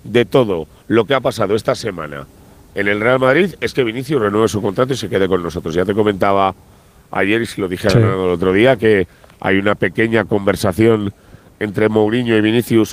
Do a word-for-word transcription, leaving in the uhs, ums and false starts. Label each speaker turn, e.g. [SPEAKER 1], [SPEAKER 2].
[SPEAKER 1] de todo lo que ha pasado esta semana en el Real Madrid es que Vinicius renueve su contrato y se quede con nosotros. Ya te comentaba ayer, y se lo dije a
[SPEAKER 2] Sí.
[SPEAKER 1] Fernando el otro día, que hay una pequeña conversación entre Mourinho y Vinicius